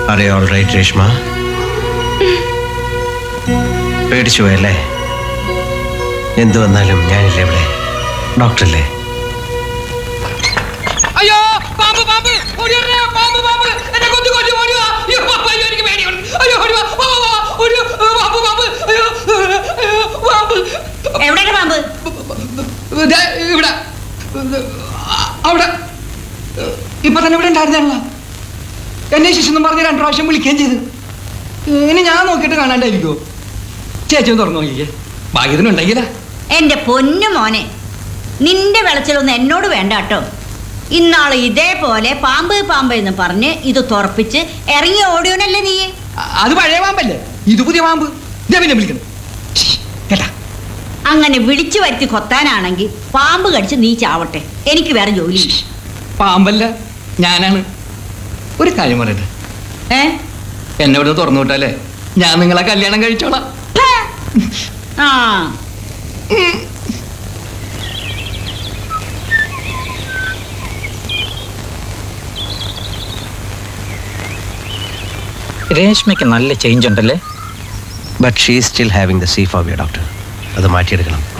Are you all right, Reshma? പേടിച്ചു പോയല്ലേ? എന്തു വന്നാലും ഞാനില്ലേ ഇവിടെ, ഡോക്ടറല്ലേ? അയ്യോ പാമ്പ് പാമ്പ് പാമ്പ് പാമ്പ് എന്നെ കൊന്നു കൊന്നു ഓടിയോ അയ്യോ പാമ്പ് എനിക്ക് പേടിയാണ് അയ്യോ ഓടിയോ ഓടിയോ പാമ്പ് പാമ്പ് അയ്യോ പാമ്പ് എവിടെയാണ് പാമ്പ്? ഇവിടെ അവിടെ ഇപ്പൊ തന്നെ ഇവിടെ ഉണ്ടായിരുന്നല്ലോ. എന്നെ ശിശുന്നും പറഞ്ഞ് 2 പ്രാവശ്യം വിളിക്കുകയും ചെയ്തു. ഇനി ഞാൻ നോക്കിയിട്ട് കാണാണ്ടായിരിക്കോ? ചേച്ചി ഒന്ന് തുറന്നു നോക്കിക്കേ, ഭാഗ്യത്തിനുണ്ടെങ്കിലാ. എന്റെ പൊന്നു മോനെ, നിന്റെ വിളച്ചിലൊന്നും എന്നോട് വേണ്ട കേട്ടോ. ഇന്നാള് ഇതേപോലെ പാമ്പ് പാമ്പ് എന്ന് പറഞ്ഞ് ഇത് തുറപ്പിച്ച് ഇറങ്ങി ഓടിയോനല്ലേ നീ? അത് പഴയ പാമ്പല്ലേ, ഇത് പുതിയ പാമ്പ്. പിന്നെ വിളിക്കണം കേട്ടാ. അങ്ങനെ വിളിച്ചു വരുത്തി കൊത്താനാണെങ്കിൽ പാമ്പ് കടിച്ച് നീ ചാവട്ടെ, എനിക്ക് വേറെ ജോലി. പാമ്പല്ല, ഞാനാണ്. ഒരു കാര്യം പറയട്ടെ, എന്നോട് തുറന്നു വിട്ടാലേ ഞാൻ നിങ്ങളെ കല്യാണം കഴിച്ചോളാം. ആ രേഷ്മയ്ക്ക് നല്ല ചേഞ്ച് ഉണ്ടല്ലേ? But she is still having the sea phobia doctor. അത് മാറ്റിയെടുക്കണം.